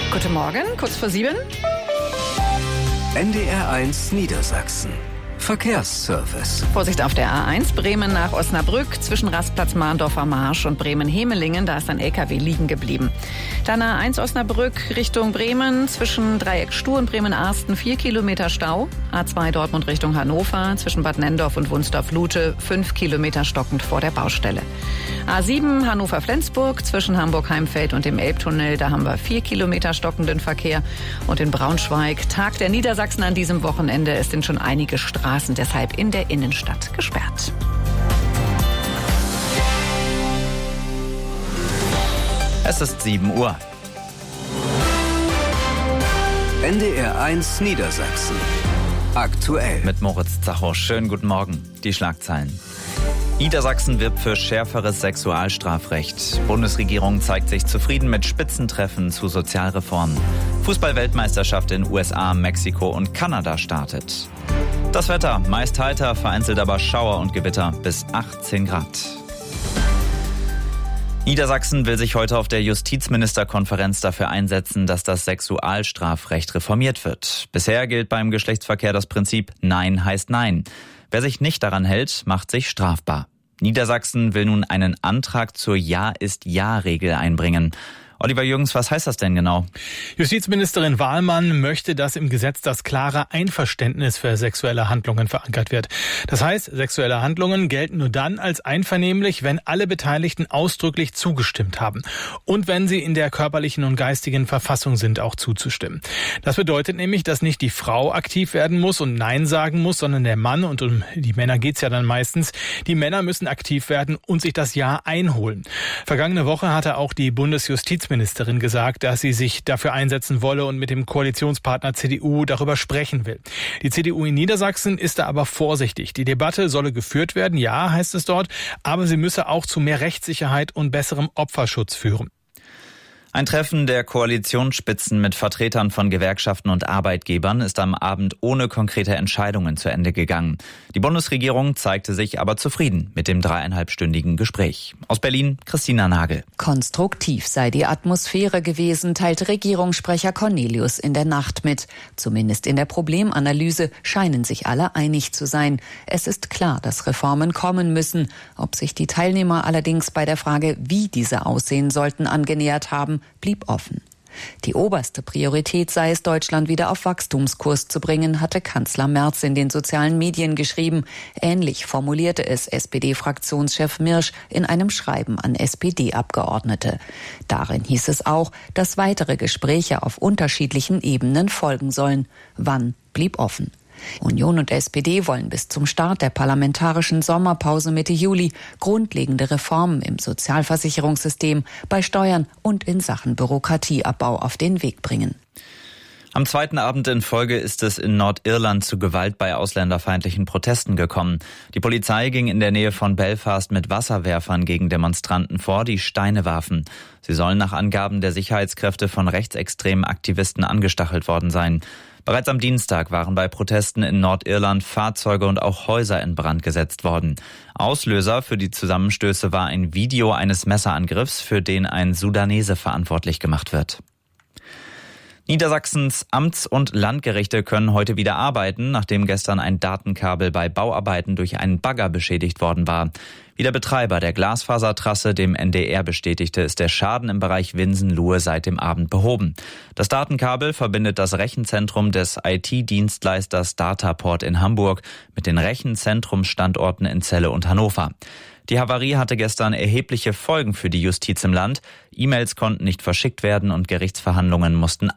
Guten Morgen, kurz vor 7. NDR1 Niedersachsen. Verkehrsservice. Vorsicht auf der A1, Bremen nach Osnabrück, zwischen Rastplatz Mahndorfer Marsch und Bremen-Hemelingen, da ist ein LKW liegen geblieben. Dann A1 Osnabrück Richtung Bremen, zwischen Dreieck Stuh und Bremen-Arsten 4 Kilometer Stau. A2 Dortmund Richtung Hannover, zwischen Bad Nenndorf und Wunsdorf-Lute 5 Kilometer stockend vor der Baustelle. A7 Hannover-Flensburg, zwischen Hamburg-Heimfeld und dem Elbtunnel, da haben wir 4 Kilometer stockenden Verkehr. Und in Braunschweig, Tag der Niedersachsen an diesem Wochenende, es sind schon einige Straßen deshalb in der Innenstadt gesperrt. Es ist 7 Uhr. NDR1 Niedersachsen. Aktuell. Mit Moritz Zacho. Schönen guten Morgen. Die Schlagzeilen. Niedersachsen wirbt für schärferes Sexualstrafrecht. Bundesregierung zeigt sich zufrieden mit Spitzentreffen zu Sozialreformen. Fußball-Weltmeisterschaft in USA, Mexiko und Kanada startet. Das Wetter, meist heiter, vereinzelt aber Schauer und Gewitter bis 18 Grad. Niedersachsen will sich heute auf der Justizministerkonferenz dafür einsetzen, dass das Sexualstrafrecht reformiert wird. Bisher gilt beim Geschlechtsverkehr das Prinzip Nein heißt Nein. Wer sich nicht daran hält, macht sich strafbar. Niedersachsen will nun einen Antrag zur Ja-ist-Ja-Regel einbringen. Oliver Jürgens, was heißt das denn genau? Justizministerin Wahlmann möchte, dass im Gesetz das klare Einverständnis für sexuelle Handlungen verankert wird. Das heißt, sexuelle Handlungen gelten nur dann als einvernehmlich, wenn alle Beteiligten ausdrücklich zugestimmt haben. Und wenn sie in der körperlichen und geistigen Verfassung sind, auch zuzustimmen. Das bedeutet nämlich, dass nicht die Frau aktiv werden muss und Nein sagen muss, sondern der Mann, und um die Männer geht's ja dann meistens, die Männer müssen aktiv werden und sich das Ja einholen. Vergangene Woche hatte auch die Bundesjustizministerin gesagt, dass sie sich dafür einsetzen wolle und mit dem Koalitionspartner CDU darüber sprechen will. Die CDU in Niedersachsen ist da aber vorsichtig. Die Debatte solle geführt werden, ja, heißt es dort, aber sie müsse auch zu mehr Rechtssicherheit und besserem Opferschutz führen. Ein Treffen der Koalitionsspitzen mit Vertretern von Gewerkschaften und Arbeitgebern ist am Abend ohne konkrete Entscheidungen zu Ende gegangen. Die Bundesregierung zeigte sich aber zufrieden mit dem 3,5-stündigen Gespräch. Aus Berlin, Christina Nagel. Konstruktiv sei die Atmosphäre gewesen, teilte Regierungssprecher Cornelius in der Nacht mit. Zumindest in der Problemanalyse scheinen sich alle einig zu sein. Es ist klar, dass Reformen kommen müssen. Ob sich die Teilnehmer allerdings bei der Frage, wie diese aussehen sollten, angenähert haben, blieb offen. Die oberste Priorität sei es, Deutschland wieder auf Wachstumskurs zu bringen, hatte Kanzler Merz in den sozialen Medien geschrieben. Ähnlich formulierte es SPD-Fraktionschef Mirsch in einem Schreiben an SPD-Abgeordnete. Darin hieß es auch, dass weitere Gespräche auf unterschiedlichen Ebenen folgen sollen. Wann, blieb offen. Union und SPD wollen bis zum Start der parlamentarischen Sommerpause Mitte Juli grundlegende Reformen im Sozialversicherungssystem, bei Steuern und in Sachen Bürokratieabbau auf den Weg bringen. Am zweiten Abend in Folge ist es in Nordirland zu Gewalt bei ausländerfeindlichen Protesten gekommen. Die Polizei ging in der Nähe von Belfast mit Wasserwerfern gegen Demonstranten vor, die Steine warfen. Sie sollen nach Angaben der Sicherheitskräfte von rechtsextremen Aktivisten angestachelt worden sein. Bereits am Dienstag waren bei Protesten in Nordirland Fahrzeuge und auch Häuser in Brand gesetzt worden. Auslöser für die Zusammenstöße war ein Video eines Messerangriffs, für den ein Sudanese verantwortlich gemacht wird. Niedersachsens Amts- und Landgerichte können heute wieder arbeiten, nachdem gestern ein Datenkabel bei Bauarbeiten durch einen Bagger beschädigt worden war. Wie der Betreiber der Glasfasertrasse dem NDR bestätigte, ist der Schaden im Bereich Winsen-Luhe seit dem Abend behoben. Das Datenkabel verbindet das Rechenzentrum des IT-Dienstleisters Dataport in Hamburg mit den Rechenzentrumsstandorten in Celle und Hannover. Die Havarie hatte gestern erhebliche Folgen für die Justiz im Land. E-Mails konnten nicht verschickt werden und Gerichtsverhandlungen mussten